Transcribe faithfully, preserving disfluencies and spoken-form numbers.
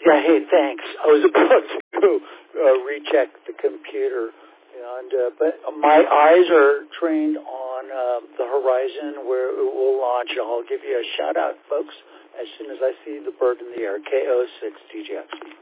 Yeah, hey, thanks. I was about to uh, recheck the computer, and uh, but my eyes are trained on uh, the horizon where it will launch. I'll give you a shout out, folks, as soon as I see the bird in the air. K O six D J X.